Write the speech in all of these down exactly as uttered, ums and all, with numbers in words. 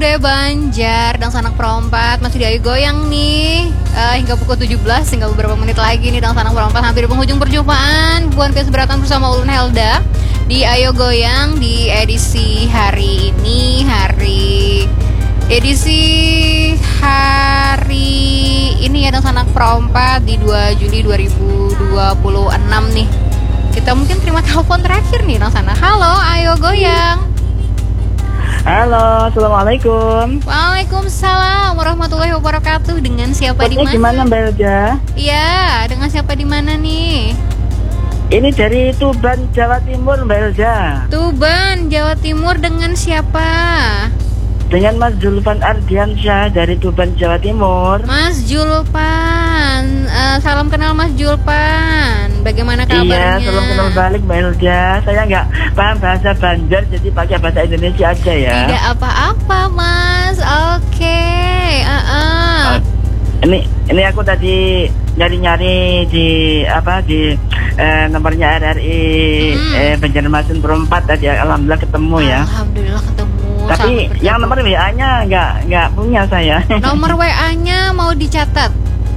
Bude Banjar dan Sanak Perompat masih di Ayo Goyang nih uh, hingga pukul tujuh belas, tinggal beberapa menit lagi nih dan Sanak Perompat hampir di penghujung perjumpaan bukan keseberatan bersama Ulun Helda di Ayo Goyang di edisi hari ini, hari edisi hari ini ya dan Sanak Perompat di dua Juli dua ribu dua puluh enam nih. Kita mungkin terima telepon terakhir nih dan Sana. Halo, Ayo Goyang. Halo, assalamualaikum. Waalaikumsalam warahmatullahi wabarakatuh. Dengan siapa di mana? Gimana Mbak Elja? Iya, dengan siapa di mana nih? Ini dari Tuban, Jawa Timur Mbak Elja. Tuban, Jawa Timur, dengan siapa? Dengan Mas Julpan Ardiansyah dari Tuban, Jawa Timur. Mas Julpan, uh, salam kenal Mas Julpan. Bagaimana kabarnya? Iya, salam kenal balik Mbak Elja. Saya nggak paham bahasa Banjar, jadi pakai bahasa Indonesia aja ya. Tidak apa-apa Mas, oke. Okay. Uh -uh. Uh, ini ini aku tadi nyari-nyari di apa di eh, nomornya R R I hmm. eh, Banjarmasin Perempat tadi, alhamdulillah ketemu ya. Alhamdulillah ketemu. Tapi yang nomor W A-nya nggak nggak punya saya. Nomor W A-nya mau dicatat?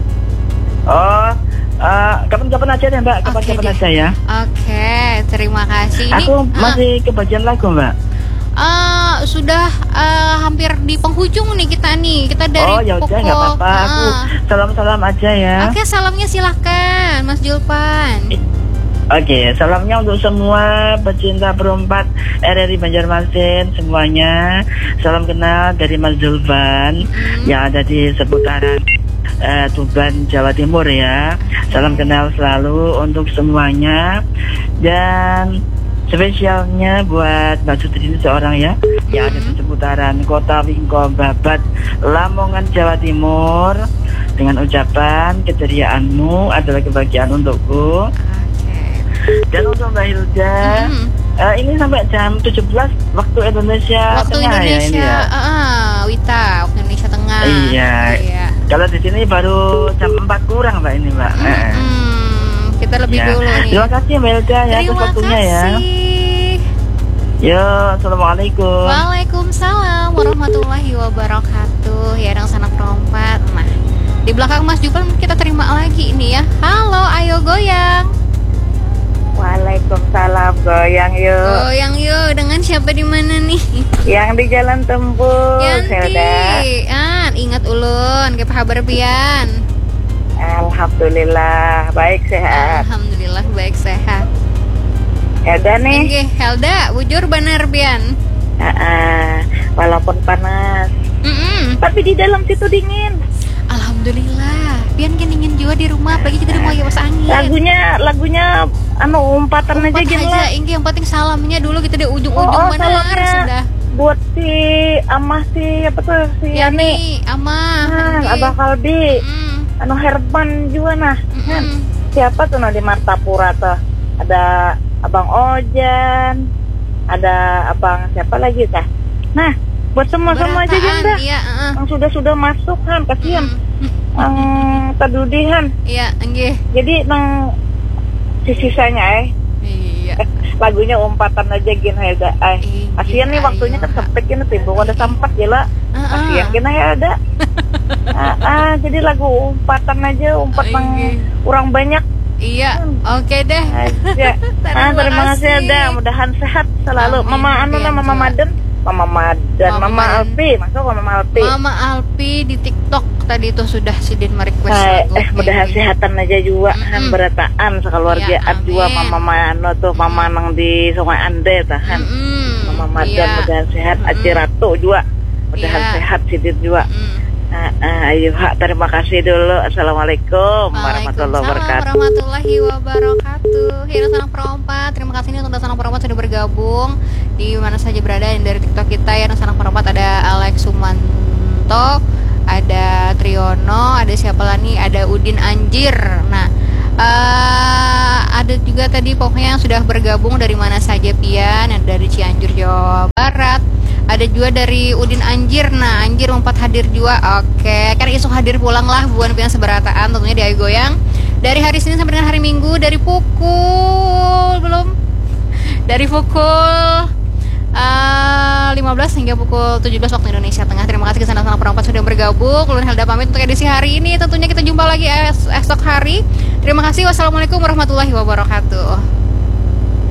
Oh, uh, kapan-kapan aja deh Mbak, kapan-kapan okay, aja ya. Oke, okay, terima kasih. Ini, Aku masih uh, kebagian lagu Mbak. Uh, sudah uh, hampir di penghujung nih kita nih. Kita dari oh, ya udah nggak apa-apa. Uh. Aku salam-salam aja ya. Oke, okay, salamnya silakan Mas Julpan. Oke, okay, salamnya untuk semua pecinta perempat R R I Banjarmasin semuanya. Salam kenal dari Mas Julpan mm-hmm. yang ada di seputaran uh, Tuban, Jawa Timur ya. Salam kenal selalu untuk semuanya. Dan spesialnya buat Mbak Sutrini seorang ya mm-hmm. yang ada di seputaran Kota Wingko, Babat, Lamongan, Jawa Timur. Dengan ucapan keceriaanmu adalah kebahagiaan untukku. Dan untuk Mbak Hilda, mm. uh, ini sampai jam tujuh belas waktu Indonesia waktu Tengah Indonesia, ya ini ya. Uh, Wita, waktu Indonesia Tengah. Iya. iya. Kalau di sini baru jam empat kurang Mbak ini Mbak. Mm -hmm. Kita lebih ya. dulu nih. Terima kasih Mbak Hilda ya atas waktunya ya. Yo, assalamualaikum. Waalaikumsalam warahmatullahi wabarakatuh. Ya, yang Sanak Perompat. Nah, di belakang Mas Julpan kita terima lagi ini ya. Halo, Ayo Goyang. Waalaikumsalam, goyang yuk. Goyang yuk, dengan siapa di mana nih? Yang di Jalan Tembus, Yanti. Ah, ingat ulun, ke kabar pian? Alhamdulillah, baik sehat. Alhamdulillah baik sehat. Helda nih. Oke, Helda, bujur bener pian. Uh -uh, walaupun panas. Mm -mm. Tapi di dalam situ dingin. Alhamdulillah, pian kan dingin juga di rumah, apalagi kita di rumah kipas angin. Lagunya, lagunya, anu umpatan Umpat aja gitu aja, Inggi, yang penting salamnya dulu kita di ujung-ujung oh, oh, mana sudah. Buat si Amah si apa tuh si Yani, Amah, nah, Abah Kalbi, mm. anu Herman juga nah. Mm -mm. Siapa tuh nah di Martapura tuh? Ada Abang Ojan, ada Abang siapa lagi tah? Nah, buat semua-semua aja Janda iya, uh. yang sudah-sudah masuk kan kasihan mm. yang tadudihan iya enggih jadi nang sisanya eh iya lagunya umpatan aja gin Helda eh kasihan nih waktunya kan sempit gini timbul ada sampat gila kasihan gini Helda ah, ah, jadi lagu umpatan aja umpat nang kurang banyak. Iya, oke okay deh. Ya. Ah, terima kasih Helda, mudahan sehat selalu. Amin. Mama anu lah Mama Maden Mama Madan, Mama, Mama Alpi, masuk Mama Alpi. Mama Alpi di TikTok tadi itu sudah sidin merequest eh, lagu. Eh, mudah sehatan aja juga, mm-hmm. han berataan sekeluargaan ya, juga Mama Mano tuh, mm-hmm. Mama nang di Sungai Ande tahan. Mm-hmm. Mama Madan ya. Mudahan sehat, mm-hmm. Aci Ratu juga, mudahan ya. Sehat sidin juga. Mm-hmm. Nah, uh, ayo Hak, terima kasih dulu. Assalamualaikum warahmatullahi wabarakatuh. Warahmatullahi wabarakatuh. Hira Sanak Perompat, terima kasih nih untuk Sanak Perompat sudah bergabung di mana saja berada. Yang dari TikTok kita ya Sanak Perompat ada Alex Sumanto, ada Triono, ada siapa lagi? Ada Udin Anjir. Nah, uh, ada juga tadi pokoknya yang sudah bergabung dari mana saja pian, yang dari Cianjur Jawa Barat. Ada juga dari Udin Anjir. Nah, Anjir empat hadir juga. Oke, kan isu hadir pulang lah bukan pian seberataan tentunya di Ayo Goyang. Dari hari Senin sampai dengan hari Minggu dari pukul belum dari pukul uh, lima belas belas hingga pukul tujuh belas waktu Indonesia Tengah. Terima kasih Kesana Sana Perempat sudah bergabung. Ulun Helda pamit untuk edisi hari ini. Tentunya kita jumpa lagi es esok hari. Terima kasih. Wassalamualaikum warahmatullahi wabarakatuh.